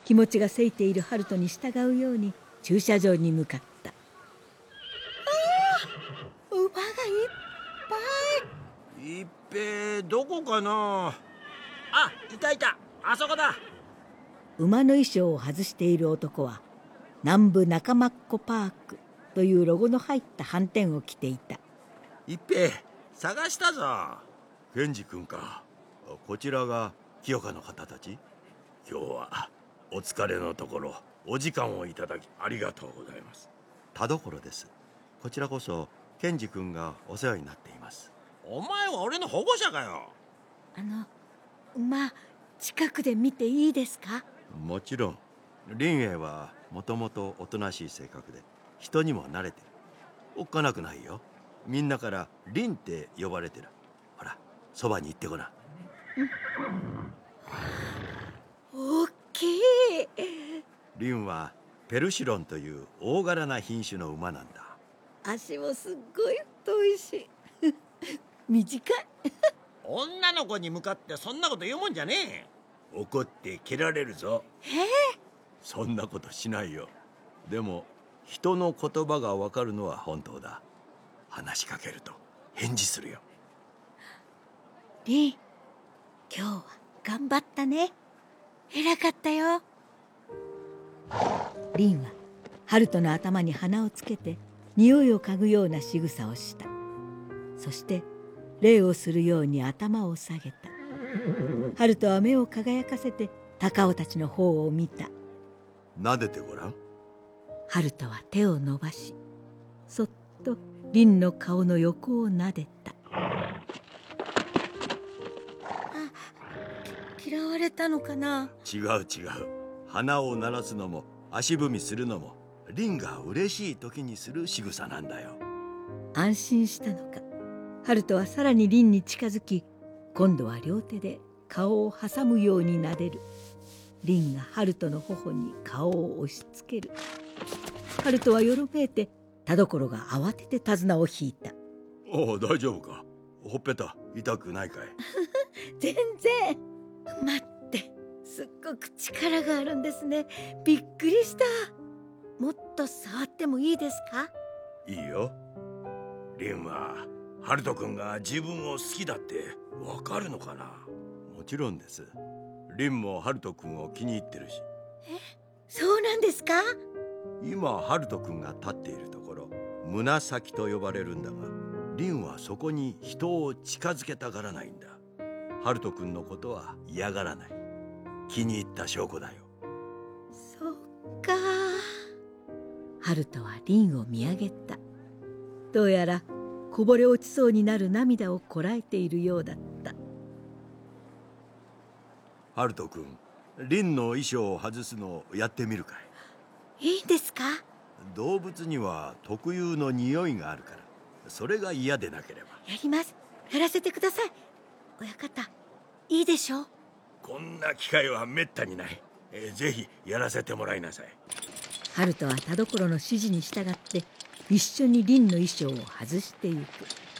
気持ちがせいているハルトに従うように駐車場に向かった。馬がいっぱい。 一平どこかな。あ、いたいた、あそこだ。 馬の衣装を外している男は南部中マッコパークというロゴの入った斑点を着ていた。 一平探したぞ。ケンジ君か。こちらが清香の方たち。今日はお疲れのところお時間をいただきありがとうございます。田所です。こちらこそケンジ君がお世話になっています。お前は俺の保護者かよ。 馬近くで見ていいですか？ もちろん。林英はもともとおとなしい性格で人にも慣れてる。おっかなくないよ。みんなから林って呼ばれてる。ほら、そばに行ってごらん。 大きい。 林はペルシロンという大柄な品種の馬なんだ。 足もすっごい太いし短い。 女の子に向かってそんなこと言うもんじゃねえ。怒って蹴られるぞ。そんなことしないよ。でも人の言葉がわかるのは本当だ。話しかけると返事するよ。 リン、今日は頑張ったね。偉かったよ。リンはハルトの頭に鼻をつけて匂いを嗅ぐような仕草をした。そして礼をするように頭を下げた。ハルトは目を輝かせて高尾たちの方を見た。 撫でてごらん。 ハルトは手を伸ばし、そっとリンの顔の横を撫でた。嫌われたのかな。 違う違う。鼻を鳴らすのも足踏みするのもリンが嬉しい時にする仕草なんだよ。 安心したのか、ハルトはさらにリンに近づき、今度は両手で顔を挟むように撫でる。リンがハルトの頬に顔を押し付ける。ハルトはよろめいて、田所が慌てて手綱を引いた。 おお、大丈夫か。ほっぺた痛くないかい？ 全然。待って、すっごく力があるんですね。びっくりした。もっと触ってもいいですか？ いいよ。リンはハルト君が自分を好きだってわかるのかな？もちろんです。リンもハルト君を気に入ってるし。 そうなんですか？ 今ハルト君が立っているところ、胸先と呼ばれるんだが、リンはそこに人を近づけたがらないんだ。ハルト君のことは嫌がらない。気に入った証拠だよ。 そっか。ハルトはリンを見上げた。どうやらこぼれ落ちそうになる涙をこらえているようだった。 ハルト君、リンの衣装を外すのをやってみるかい？ いいんですか？ 動物には特有の匂いがあるから、それが嫌でなければ。 やります。やらせてください。親方、いいでしょう？ こんな機会はめったにない。ぜひやらせてもらいなさい。 ハルトは田所の指示に従って一緒にリンの衣装を外していく。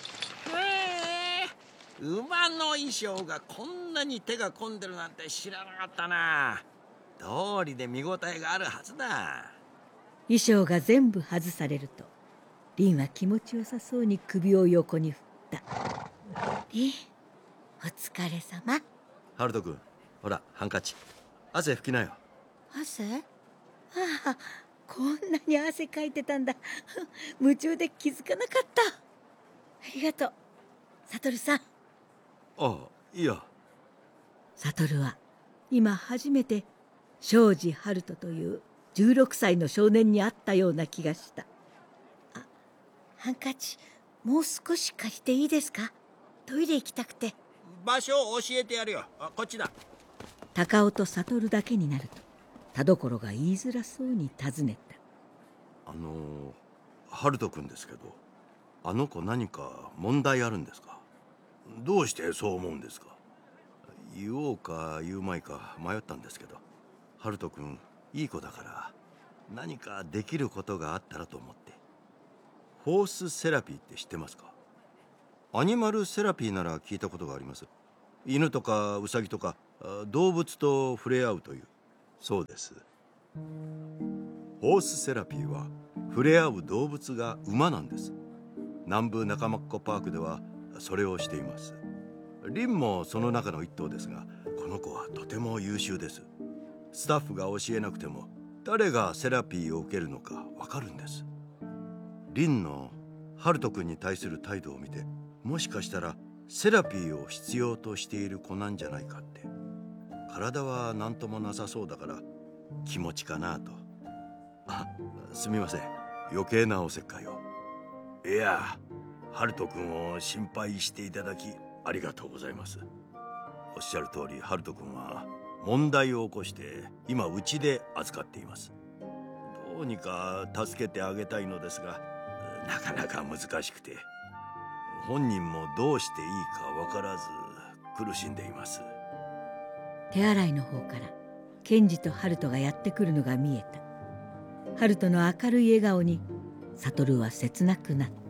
馬の衣装がこんなに手が込んでるなんて知らなかったな。道理で見応えがあるはずだ。 衣装が全部外されると、リンは気持ちよさそうに首を横に振った。リン、お疲れ様。 ハルト君、ほらハンカチ。汗拭きなよ。 汗？ああ、こんなに汗かいてたんだ。夢中で気づかなかった。ありがとう、サトルさん。 ああ、いや。 サトルは今初めて庄司ハルトという16歳の少年に会ったような気がした。ハンカチもう少し借りていいですか？トイレ行きたくて。 場所を教えてやるよ。こっちだ。 高尾とサトルだけになると、田所が言いづらそうに尋ねた。 ハルト君ですけど、あの子何か問題あるんですか？どうしてそう思うんですか？言おうか言うまいか迷ったんですけど、ハルト君いい子だから何かできることがあったらと思って。ホースセラピーって知ってますか？アニマルセラピーなら聞いたことがあります。犬とかウサギとか動物と触れ合うという。 そうです。ホースセラピーは触れ合う動物が馬なんです。南部中マッコパークではそれをしています。リンもその中の一頭ですが、この子はとても優秀です。スタッフが教えなくても誰がセラピーを受けるのかわかるんです。リンのハルト君に対する態度を見て、もしかしたらセラピーを必要としている子なんじゃないかって。体は何ともなさそうだから気持ちかなと。すみません、余計なおせっかいを。いや、ハルト君を心配していただきありがとうございます。おっしゃる通り、ハルト君は問題を起こして今うちで預かっています。どうにか助けてあげたいのですが、なかなか難しくて、本人もどうしていいか分からず苦しんでいます。 手洗いの方からケンジとハルトがやってくるのが見えた。ハルトの明るい笑顔にサトルは切なくなった。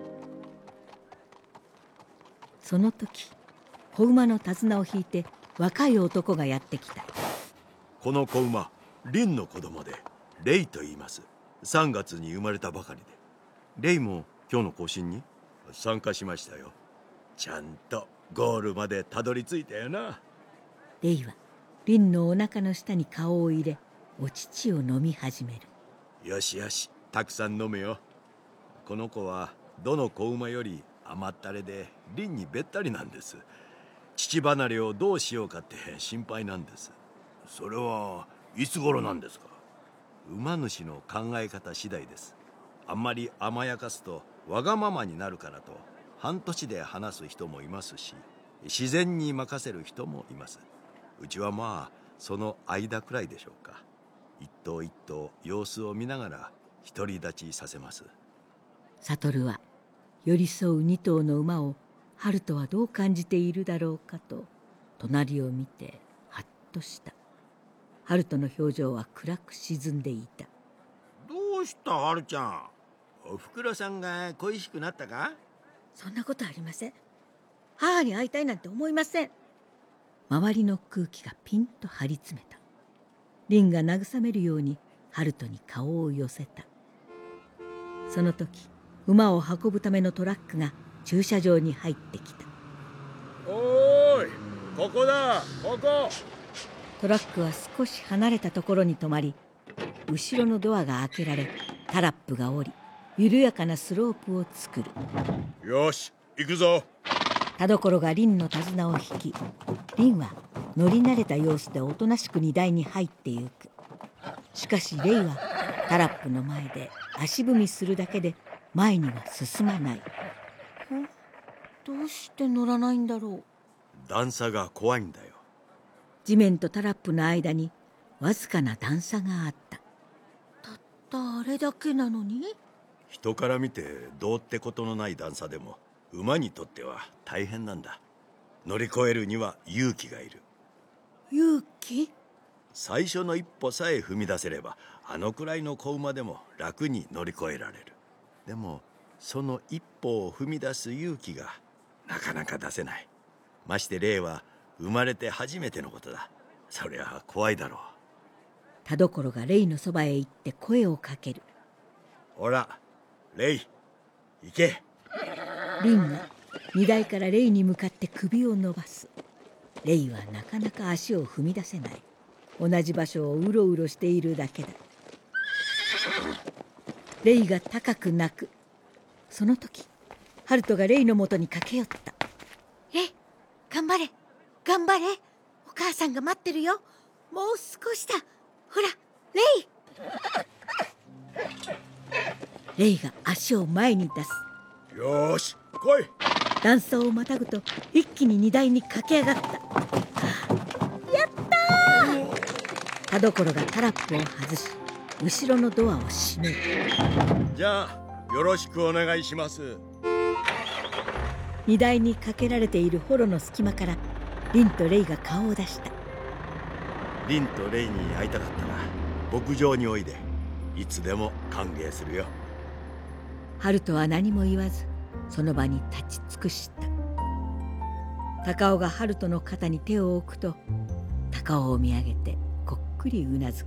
その時、子馬の手綱を引いて若い男がやってきた。 この子馬、リンの子供でレイと言います。3月に生まれたばかりで。レイも今日の行進に参加しましたよ。ちゃんとゴールまでたどり着いたよな。 レイはリンのお腹の下に顔を入れ、お乳を飲み始める。 よしよし、たくさん飲めよ。この子はどの子馬より甘ったれでリンにべったりなんです。乳離れをどうしようかって心配なんです。それはいつ頃なんですか？馬主の考え方次第です。あんまり甘やかすとわがままになるからと半年で話す人もいますし、自然に任せる人もいます。うちはまあその間くらいでしょうか。一頭一頭様子を見ながら独り立ちさせます。 サトルは寄り添う2頭の馬をハルトはどう感じているだろうかと隣を見てハッとした。ハルトの表情は暗く沈んでいた。 どうしたハルちゃん、おふくろさんが恋しくなったか？ そんなことありません。母に会いたいなんて思いません。周りの空気がピンと張り詰めた。リンが慰めるようにハルトに顔を寄せた。その時、馬を運ぶためのトラックが駐車場に入ってきた。 おーい、ここだ、ここ。 トラックは少し離れたところに止まり、後ろのドアが開けられ、タラップが降り、緩やかなスロープを作る。 よし、行くぞ。 田所がリンの手綱を引き、リンは乗り慣れた様子でおとなしく荷台に入ってゆく。しかしレイはタラップの前で足踏みするだけで前には進まない。どうして乗らないんだろう。 段差が怖いんだよ。 地面とタラップの間にわずかな段差があった。たったあれだけなのに？ 人から見てどうってことのない段差でも馬にとっては大変なんだ。乗り越えるには勇気がいる。 勇気？ 最初の一歩さえ踏み出せればあのくらいの子馬でも楽に乗り越えられる。でもその一歩を踏み出す勇気がなかなか出せない。ましてレイは生まれて初めてのことだ。そりゃ怖いだろう。 田所がレイのそばへ行って声をかける。 ほらレイ、行け。 リンが荷台からレイに向かって首を伸ばす。レイはなかなか足を踏み出せない。同じ場所をうろうろしているだけだ。レイが高く鳴く。その時、ハルトがレイのもとに駆け寄った。頑張れ頑張れ、お母さんが待ってるよ。もう少しだ。ほらレイ。レイが足を前に出す。 よし来い。 段差をまたぐと一気に荷台に駆け上がった。やったー！田所がタラップを外し、後ろのドアを閉める。 じゃあよろしくお願いします。 荷台にかけられているホロの隙間からリンとレイが顔を出した。 リンとレイに会いたかったら牧場においで。いつでも歓迎するよ。 ハルトは何も言わずその場に立ち尽くした。高尾がハルトの肩に手を置くと高尾を見上げてこっくくりうなずく。